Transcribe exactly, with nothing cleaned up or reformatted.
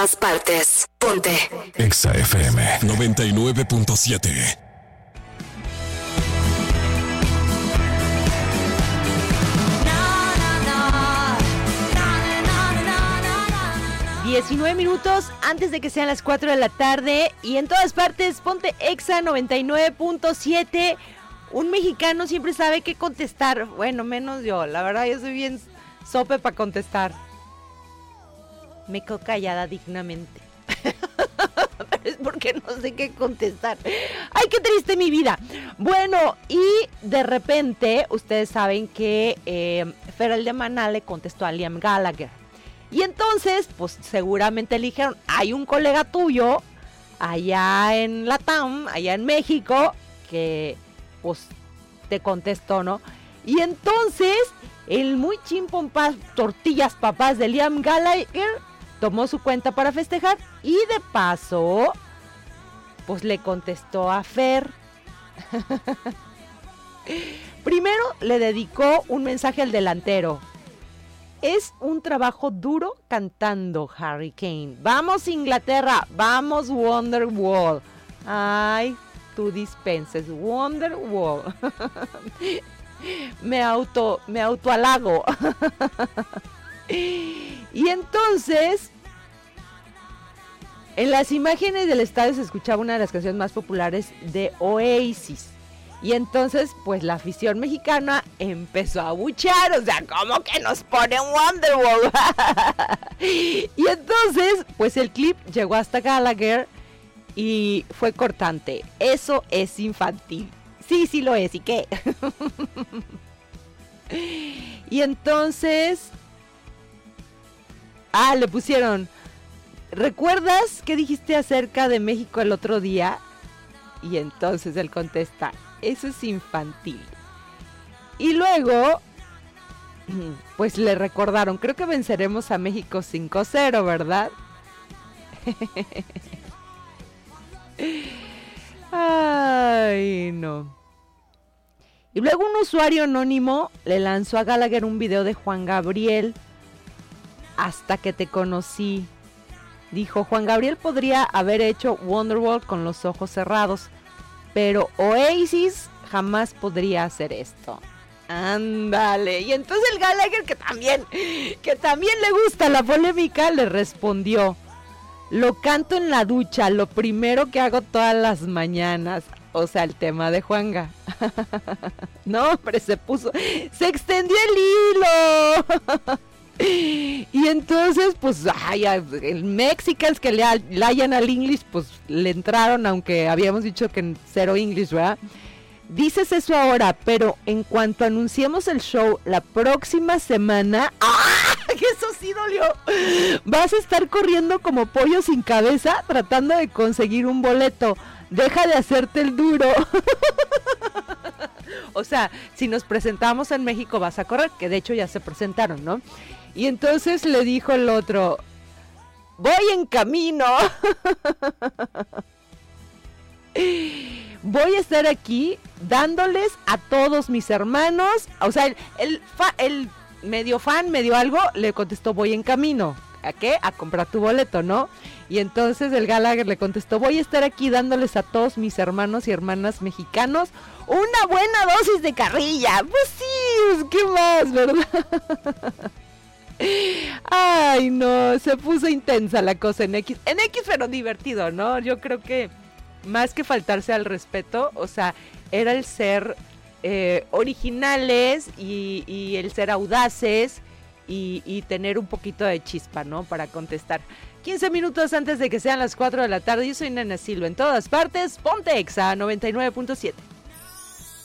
todas partes. Ponte Exa F M noventa y nueve punto siete. diecinueve minutos antes de que sean las cuatro de la tarde y en todas partes, ponte Exa noventa y nueve punto siete. Un mexicano siempre sabe qué contestar. Bueno, menos yo, la verdad yo soy bien sope para contestar. Me quedo callada dignamente. Pero es porque no sé qué contestar. ¡Ay, qué triste mi vida! Bueno, y de repente, ustedes saben que eh, Feral de Maná le contestó a Liam Gallagher. Y entonces, pues seguramente le dijeron, hay un colega tuyo allá en Latam, allá en México, que pues te contestó, ¿no? Y entonces, el muy chimpompas tortillas papás de Liam Gallagher tomó su cuenta para festejar y de paso, pues le contestó a Fer. Primero le dedicó un mensaje al delantero. Es un trabajo duro cantando, Harry Kane. Vamos Inglaterra, vamos Wonderwall. Ay, tú dispenses, Wonderwall. me auto, me autohalago. Y entonces, en las imágenes del estadio se escuchaba una de las canciones más populares de Oasis. Y entonces, pues la afición mexicana empezó a abuchear, o sea, ¿cómo que nos ponen Wonderwall? Y entonces, pues el clip llegó hasta Gallagher y fue cortante. Eso es infantil. Sí, sí lo es, ¿y qué? Y entonces, ah, le pusieron, ¿recuerdas qué dijiste acerca de México el otro día? Y entonces él contesta, eso es infantil. Y luego, pues le recordaron, creo que venceremos a México cinco cero, ¿verdad? Ay, no. Y luego un usuario anónimo le lanzó a Gallagher un video de Juan Gabriel, Hasta que te conocí. Dijo, Juan Gabriel podría haber hecho Wonderwall con los ojos cerrados, pero Oasis jamás podría hacer esto. Ándale. Y entonces el Gallagher, que también, que también le gusta la polémica, le respondió, lo canto en la ducha, lo primero que hago todas las mañanas. O sea, el tema de Juanga. No, hombre, se puso, se extendió el hilo. Y entonces, pues, ay, el Mexicans que le, le hayan al English, pues le entraron, aunque habíamos dicho que en cero English, ¿verdad? Dices eso ahora, pero en cuanto anunciemos el show la próxima semana, ¡ah! Que eso sí dolió. Vas a estar corriendo como pollo sin cabeza tratando de conseguir un boleto. Deja de hacerte el duro. O sea, si nos presentamos en México vas a correr, que de hecho ya se presentaron, ¿no? Y entonces le dijo el otro, voy en camino. Voy a estar aquí dándoles a todos mis hermanos. O sea, el, el, fa, el medio fan, medio algo, le contestó, voy en camino. ¿A qué? A comprar tu boleto, ¿no? Y entonces el Gallagher le contestó, voy a estar aquí dándoles a todos mis hermanos y hermanas mexicanos una buena dosis de carrilla. Pues sí, ¿qué más, verdad? Ay, no, se puso intensa la cosa en X. En X, pero divertido, ¿no? Yo creo que más que faltarse al respeto, o sea, era el ser eh, originales y, y el ser audaces y, y tener un poquito de chispa, ¿no? Para contestar. quince minutos antes de que sean las cuatro de la tarde. Yo soy Nena Silva. En todas partes, ponte Exa noventa y nueve punto siete.